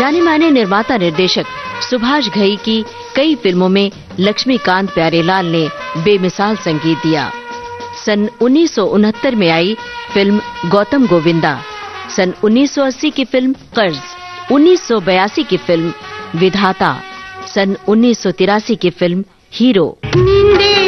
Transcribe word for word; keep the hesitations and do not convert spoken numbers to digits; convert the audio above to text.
जाने माने निर्माता निर्देशक सुभाष घई की कई फिल्मों में लक्ष्मीकांत प्यारेलाल ने बेमिसाल संगीत दिया। सन उन्नीस सौ उनहत्तर में आई फिल्म गौतम गोविंदा, सन उन्नीस सौ अस्सी की फिल्म कर्ज, उन्नीस सौ बयासी की फिल्म विधाता, सन उन्नीस सौ तिरासी की फिल्म हीरो,